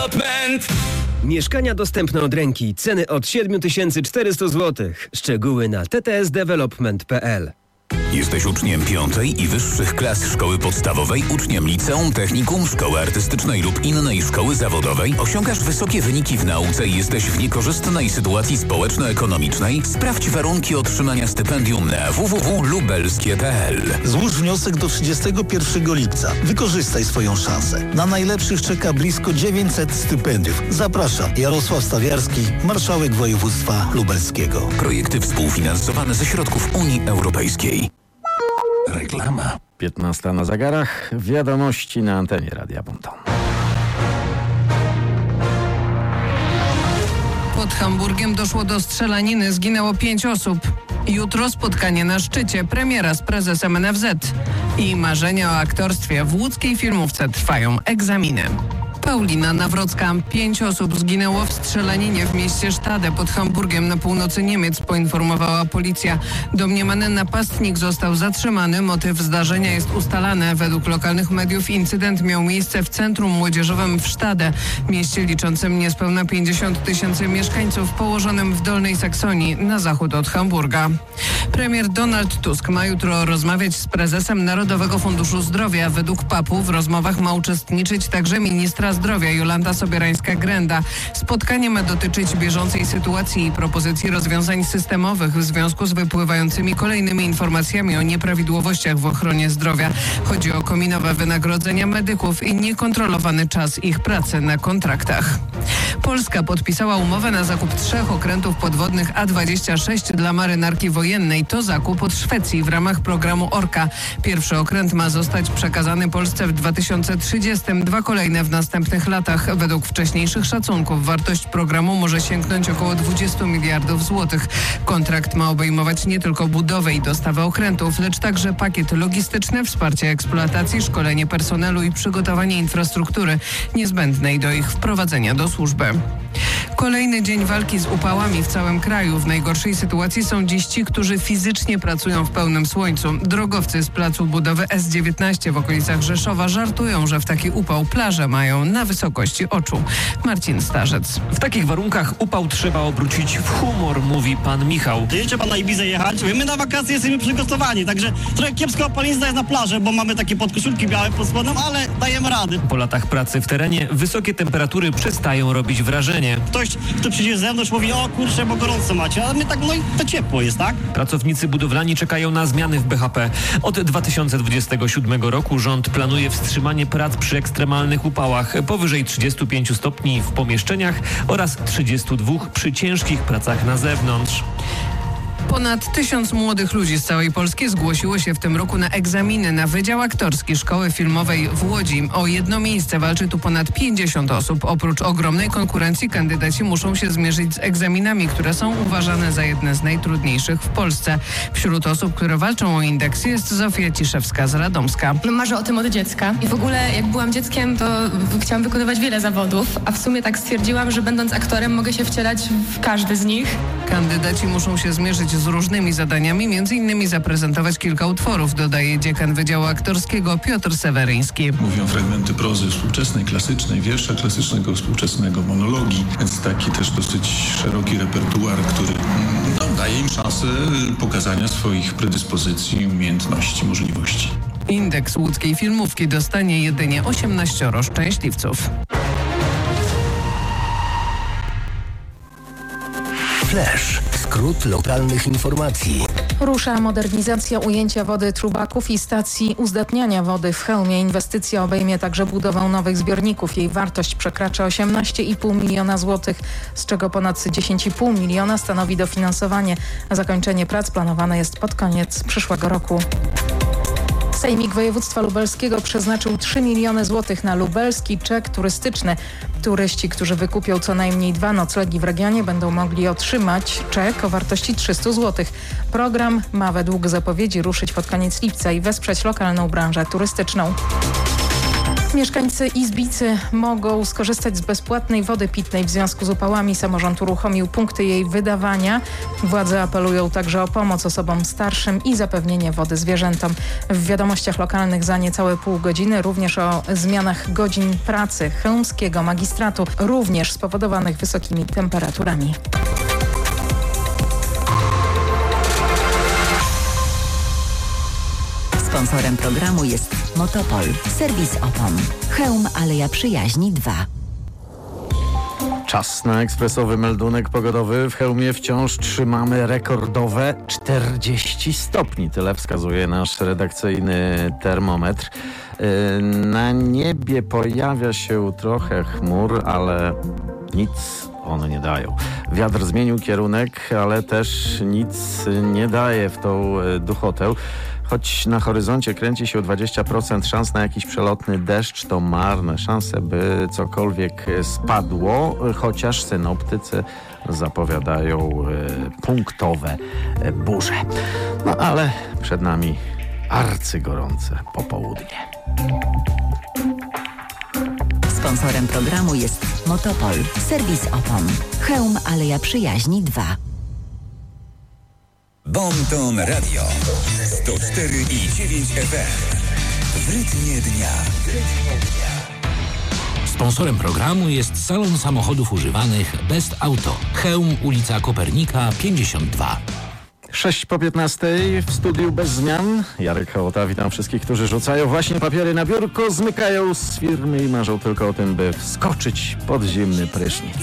Development. Mieszkania dostępne od ręki. Ceny od 7400 zł. Szczegóły na ttsdevelopment.pl. Jesteś uczniem 5. i wyższych klas szkoły podstawowej, uczniem liceum, technikum, szkoły artystycznej lub innej szkoły zawodowej? Osiągasz wysokie wyniki w nauce i jesteś w niekorzystnej sytuacji społeczno-ekonomicznej? Sprawdź warunki otrzymania stypendium na www.lubelskie.pl. Złóż wniosek do 31 lipca. Wykorzystaj swoją szansę. Na najlepszych czeka blisko 900 stypendiów. Zapraszam. Jarosław Stawiarski, marszałek województwa lubelskiego. Projekty współfinansowane ze środków Unii Europejskiej. Reklama. 15 na zegarach. Wiadomości na antenie Radia Bonton. Pod Hamburgiem doszło do strzelaniny, zginęło 5 osób. Jutro spotkanie na szczycie, premiera z prezesem NFZ. I marzenia o aktorstwie w łódzkiej filmówce trwają egzaminy. Paulina Nawrocka. 5 osób zginęło w strzelaninie w mieście Stade pod Hamburgiem na północy Niemiec, poinformowała policja. Domniemany napastnik został zatrzymany. Motyw zdarzenia jest ustalany. Według lokalnych mediów incydent miał miejsce w centrum młodzieżowym w Stade, mieście liczącym niespełna 50 000 mieszkańców, położonym w Dolnej Saksonii na zachód od Hamburga. Premier Donald Tusk ma jutro rozmawiać z prezesem Narodowego Funduszu Zdrowia. Według PAP-u w rozmowach ma uczestniczyć także ministra zdrowia Jolanta Sobierańska-Grenda. Spotkanie ma dotyczyć bieżącej sytuacji i propozycji rozwiązań systemowych w związku z wypływającymi kolejnymi informacjami o nieprawidłowościach w ochronie zdrowia. Chodzi o kominowe wynagrodzenia medyków i niekontrolowany czas ich pracy na kontraktach. Polska podpisała umowę na zakup 3 okrętów podwodnych A-26 dla marynarki wojennej. To zakup od Szwecji w ramach programu Orka. Pierwszy okręt ma zostać przekazany Polsce w 2030, 2 kolejne w następnych latach. Według wcześniejszych szacunków wartość programu może sięgnąć około 20 miliardów złotych. Kontrakt ma obejmować nie tylko budowę i dostawę okrętów, lecz także pakiet logistyczny, wsparcie eksploatacji, szkolenie personelu i przygotowanie infrastruktury niezbędnej do ich wprowadzenia do służby. Kolejny dzień walki z upałami w całym kraju. W najgorszej sytuacji są dziś ci, którzy fizycznie pracują w pełnym słońcu. Drogowcy z placu budowy S19 w okolicach Rzeszowa żartują, że w taki upał plaże mają na wysokości oczu. Marcin Starzec. W takich warunkach upał trzeba obrócić w humor, mówi pan Michał. Jedzie pan na Ibizę jechać? My na wakacje jesteśmy przygotowani, także trochę kiepsko opalizna jest na plaży, bo mamy takie podkoszulki białe pod spodem, ale dajemy rady. Po latach pracy w terenie wysokie temperatury przestają robić wrażenie. Ktoś, kto przyjdzie z zewnątrz, mówi: o kurczę, bo gorąco macie, a my tak, no i to ciepło jest, tak? Pracownicy budowlani czekają na zmiany w BHP. Od 2027 roku rząd planuje wstrzymanie prac przy ekstremalnych upałach powyżej 35 stopni w pomieszczeniach oraz 32 przy ciężkich pracach na zewnątrz. Ponad 1000 młodych ludzi z całej Polski zgłosiło się w tym roku na egzaminy na Wydział Aktorski Szkoły Filmowej w Łodzi. O jedno miejsce walczy tu ponad 50 osób. Oprócz ogromnej konkurencji kandydaci muszą się zmierzyć z egzaminami, które są uważane za jedne z najtrudniejszych w Polsce. Wśród osób, które walczą o indeks, jest Zofia Ciszewska z Radomska. Marzę o tym od dziecka i w ogóle jak byłam dzieckiem, to chciałam wykonywać wiele zawodów, a w sumie tak stwierdziłam, że będąc aktorem mogę się wcielać w każdy z nich. Kandydaci muszą się zmierzyć z różnymi zadaniami, m.in. zaprezentować kilka utworów, dodaje dziekan Wydziału Aktorskiego Piotr Seweryński. Mówią fragmenty prozy współczesnej, klasycznej, wiersza klasycznego, współczesnego, monologii, więc taki też dosyć szeroki repertuar, który daje im szansę pokazania swoich predyspozycji, umiejętności, możliwości. Indeks łódzkiej filmówki dostanie jedynie 18 szczęśliwców. Flash. Skrót lokalnych informacji. Rusza modernizacja ujęcia wody Trubaków i stacji uzdatniania wody w Chełmie. Inwestycja obejmie także budowę nowych zbiorników. Jej wartość przekracza 18,5 miliona złotych, z czego ponad 10,5 miliona stanowi dofinansowanie. Zakończenie prac planowane jest pod koniec przyszłego roku. Sejmik Województwa Lubelskiego przeznaczył 3 miliony złotych na lubelski czek turystyczny. Turyści, którzy wykupią co najmniej 2 noclegi w regionie, będą mogli otrzymać czek o wartości 300 złotych. Program ma według zapowiedzi ruszyć pod koniec lipca i wesprzeć lokalną branżę turystyczną. Mieszkańcy Izbicy mogą skorzystać z bezpłatnej wody pitnej. W związku z upałami samorząd uruchomił punkty jej wydawania. Władze apelują także o pomoc osobom starszym i zapewnienie wody zwierzętom. W wiadomościach lokalnych za niecałe pół godziny również o zmianach godzin pracy chełmskiego magistratu, również spowodowanych wysokimi temperaturami. Sponsorem programu jest Motopol, serwis opon. Chełm Aleja Przyjaźni 2. Czas na ekspresowy meldunek pogodowy. W Chełmie wciąż trzymamy rekordowe 40 stopni. Tyle wskazuje nasz redakcyjny termometr. Na niebie pojawia się trochę chmur, ale nic one nie dają. Wiatr zmienił kierunek, ale też nic nie daje w tą duchotę. Choć na horyzoncie kręci się 20% szans na jakiś przelotny deszcz, to marne szanse, by cokolwiek spadło, chociaż synoptycy zapowiadają punktowe burze. No ale przed nami arcygorące popołudnie. Sponsorem programu jest Motopol, serwis opon. Chełm Aleja Przyjaźni 2. Bonton Radio 104,9 FM. W rytmie dnia. Sponsorem programu jest salon samochodów używanych Best Auto. Chełm, ulica Kopernika 52. 6:15 w studiu bez zmian. Jarek Hołota, witam wszystkich, którzy rzucają właśnie papiery na biurko, zmykają z firmy i marzą tylko o tym, by wskoczyć pod zimny prysznic.